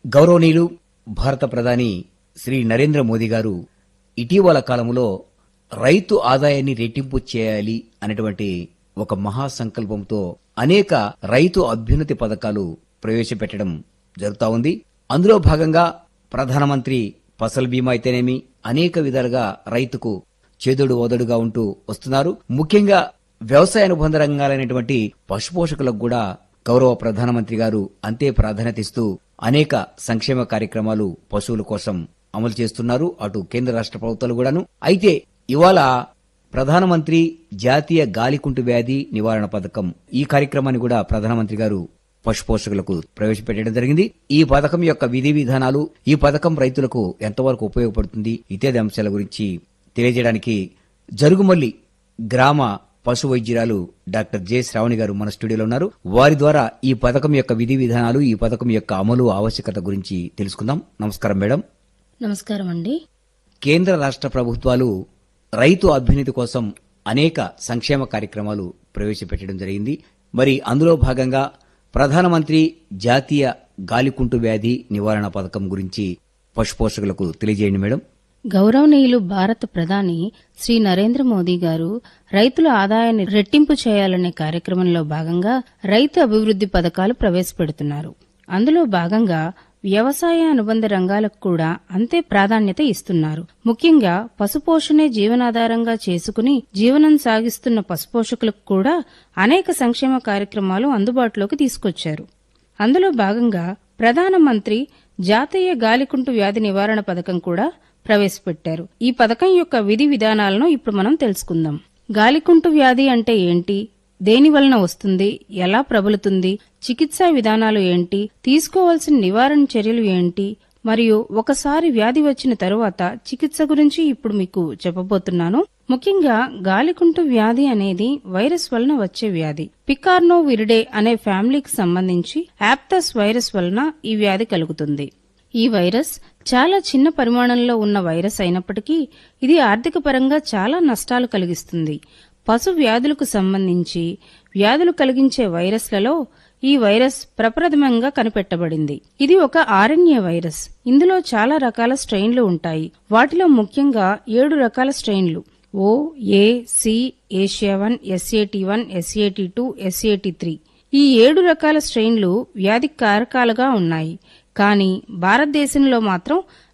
గౌరవనీయులు భారత ప్రధాని శ్రీ నరేంద్ర మోదీ గారు ఇటీవల కాలంలో రైతు ఆదాయాన్ని రెట్టింపు చేయాలి అనేటువంటి ఒక మహాసంకల్పంతో అనేక రైతు అభ్యున్నతి పథకాలు ప్రవేశపెట్టడం జరుగుతా ఉంది. అందులో భాగంగా ప్రధానమంత్రి ఫసల్ బీమా అయితేనేమి అనేక విధాలుగా రైతుకు చేదోడు ఓదడుగా ఉంటూ వస్తున్నారు. ముఖ్యంగా వ్యవసాయ అనుబంధ రంగాలైనటువంటి పశుపోషకులకు కూడా గౌరవ ప్రధానమంత్రి గారు అంతే ప్రాధాన్యత ఇస్తూ అనేక సంక్షేమ కార్యక్రమాలు పశువుల కోసం అమలు చేస్తున్నారు. అటు కేంద్ర రాష్ట్ర ప్రభుత్వాలు కూడాను. అయితే ఇవాళ ప్రధానమంత్రి జాతీయ గాలికుంటు వ్యాధి నివారణ పథకం ఈ కార్యక్రమాన్ని కూడా ప్రధానమంత్రి గారు పశుపోషకులకు ప్రవేశపెట్టడం జరిగింది. ఈ పథకం యొక్క విధి విధానాలు, ఈ పథకం రైతులకు ఎంతవరకు ఉపయోగపడుతుంది ఇత్యాది అంశాల గురించి తెలియజేయడానికి జరుగుమల్లి గ్రామ పశు వైద్యురాలు డాక్టర్ జె శ్రావణి గారు మన స్టూడియోలో ఉన్నారు. వారి ద్వారా ఈ పథకం యొక్క విధి విధానాలు, ఈ పథకం యొక్క అమలు ఆవశ్యకత గురించి తెలుసుకుందాం. నమస్కారం మేడం. నమస్కారం అండి. కేంద్ర రాష్ట్ర ప్రభుత్వాలు రైతు అభ్యున్నతి కోసం అనేక సంక్షేమ కార్యక్రమాలు ప్రవేశపెట్టడం జరిగింది. మరి అందులో భాగంగా ప్రధానమంత్రి జాతీయ గాలికుంటు వ్యాధి నివారణ పథకం గురించి పశుపోషకులకు తెలియజేయండి మేడం. గౌరవనీయులు భారత ప్రధాని శ్రీ నరేంద్ర మోదీ గారు రైతుల ఆదాయాన్ని రెట్టింపు చేయాలనే కార్యక్రమంలో భాగంగా రైతు అభివృద్ది పథకాలు ప్రవేశపెడుతున్నారు. అందులో భాగంగా వ్యవసాయ అనుబంధ రంగాలకు కూడా అంతే ప్రాధాన్యత ఇస్తున్నారు. ముఖ్యంగా పశుపోషణే జీవనాధారంగా చేసుకుని జీవనం సాగిస్తున్న పశుపోషకులకు కూడా అనేక సంక్షేమ కార్యక్రమాలు అందుబాటులోకి తీసుకొచ్చారు. అందులో భాగంగా ప్రధానమంత్రి జాతీయ గాలికుంటు వ్యాధి నివారణ పథకం కూడా ప్రవేశపెట్టారు. ఈ పథకం యొక్క విధి విధానాలను ఇప్పుడు మనం తెలుసుకుందాం. గాలికుంటు వ్యాధి అంటే ఏంటి, దేని వలన వస్తుంది, ఎలా ప్రబలుతుంది, చికిత్సా విధానాలు ఏంటి, తీసుకోవాల్సిన నివారణ చర్యలు ఏంటి, మరియు ఒకసారి వ్యాధి వచ్చిన తరువాత చికిత్స గురించి ఇప్పుడు మీకు చెప్పబోతున్నాను. ముఖ్యంగా గాలికుంటు వ్యాధి అనేది వైరస్ వలన వచ్చే వ్యాధి. పికార్నోవిరిడే అనే ఫ్యామిలీకి సంబంధించి యాప్తస్ వైరస్ వలన ఈ వ్యాధి కలుగుతుంది. ఈ వైరస్ చాలా చిన్న పరిమాణంలో ఉన్న వైరస్ అయినప్పటికీ ఇది ఆర్థిక పరంగా చాలా నష్టాలు కలిగిస్తుంది. పశు వ్యాధులకు సంబంధించి వ్యాధులు కలిగించే వైరస్లలో ఈ వైరస్ ప్రప్రథమంగా కనిపెట్టబడింది. ఇది ఒక ఆర్ఎన్ఏ వైరస్. ఇందులో చాలా రకాల స్ట్రెయిన్లు ఉంటాయి. వాటిలో ముఖ్యంగా 7 రకాల స్ట్రెయిన్లు O, A, C, Asia1, SAT1, SAT2, SAT3 ఈ 7 రకాల స్ట్రెయిన్లు వ్యాధి కారకాలుగా ఉన్నాయి. కానీ భారతదేశంలో మాత్రం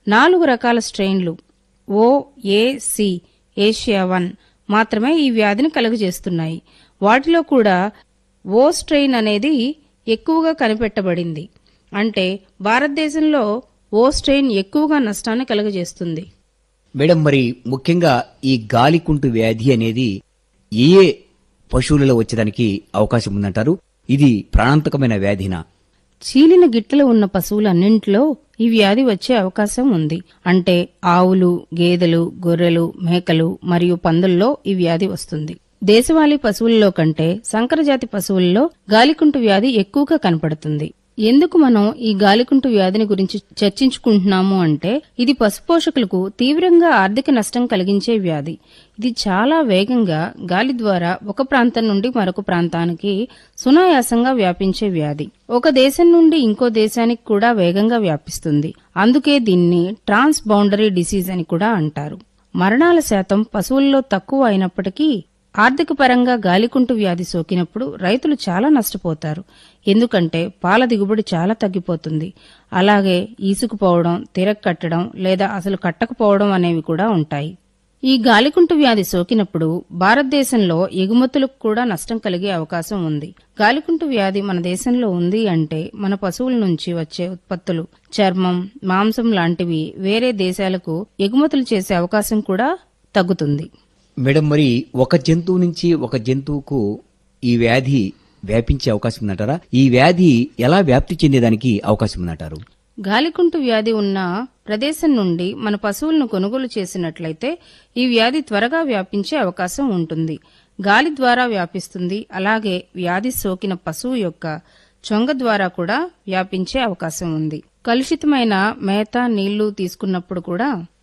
4 రకాల స్ట్రెయిన్లు O, A, C, Asia1 మాత్రమే ఈ వ్యాధిని కలుగజేస్తున్నాయి. వాటిలో కూడా O స్ట్రెయిన్ అనేది ఎక్కువగా కనిపెట్టబడింది. అంటే భారతదేశంలో O స్ట్రెయిన్ ఎక్కువగా నష్టాన్ని కలుగజేస్తుంది. మేడం, మరి ముఖ్యంగా ఈ గాలికుంటు వ్యాధి అనేది ఏ పశువులలో వచ్చేదానికి అవకాశం ఉందంటారు? ఇది ప్రాణాంతకమైన వ్యాధినా? చీలిన గిట్టలు ఉన్న పశువులన్నింటిలో ఈ వ్యాధి వచ్చే అవకాశం ఉంది. అంటే ఆవులు, గేదెలు, గొర్రెలు, మేకలు మరియు పందుల్లో ఈ వ్యాధి వస్తుంది. దేశవాళీ పశువుల్లో కంటే సంకరజాతి పశువుల్లో గాలికుంటు వ్యాధి ఎక్కువగా కనపడుతుంది. ఎందుకు మనం ఈ గాలికుంటు వ్యాధిని గురించి చర్చించుకుంటున్నాము అంటే ఇది పశుపోషకులకు తీవ్రంగా ఆర్థిక నష్టం కలిగించే వ్యాధి. ఇది చాలా వేగంగా గాలి ద్వారా ఒక ప్రాంతం నుండి మరొక ప్రాంతానికి సునాయాసంగా వ్యాపించే వ్యాధి. ఒక దేశం నుండి ఇంకో దేశానికి కూడా వేగంగా వ్యాపిస్తుంది. అందుకే దీన్ని ట్రాన్స్ బౌండరీ డిసీజ్ అని కూడా అంటారు. మరణాల శాతం పశువుల్లో తక్కువ అయినప్పటికీ ఆర్థిక పరంగా గాలికుంటు వ్యాధి సోకినప్పుడు రైతులు చాలా నష్టపోతారు. ఎందుకంటే పాల దిగుబడి చాలా తగ్గిపోతుంది. అలాగే ఈసుకుపోవడం, తిరగకట్టడం లేదా అసలు కట్టకపోవడం అనేవి కూడా ఉంటాయి. ఈ గాలికుంటు వ్యాధి సోకినప్పుడు భారతదేశంలో ఎగుమతులకు కూడా నష్టం కలిగే అవకాశం ఉంది. గాలికుంటు వ్యాధి మన దేశంలో ఉంది అంటే మన పశువుల నుంచి వచ్చే ఉత్పత్తులు, చర్మం, మాంసం లాంటివి వేరే దేశాలకు ఎగుమతులు చేసే అవకాశం కూడా తగ్గుతుంది. మేడం, మరి ఒక జంతువు నుంచి ఒక జంతువుకు ఈ వ్యాధి వ్యాపించే అవకాశం ఉందంటారా? ఈ వ్యాధి ఎలా వ్యాప్తి చెందేదానికి అవకాశం ఉందంటారు? గాలికుంటు వ్యాధి ఉన్న ప్రదేశం నుండి మన పశువులను కొనుగోలు చేసినట్లయితే ఈ వ్యాధి త్వరగా వ్యాపించే అవకాశం ఉంటుంది. గాలి ద్వారా వ్యాపిస్తుంది. అలాగే వ్యాధి సోకిన పశువు యొక్క చొంగ ద్వారా కూడా వ్యాపించే అవకాశం ఉంది. కలుషితమైన మేత, నీళ్లు తీసుకున్నప్పుడు కూడా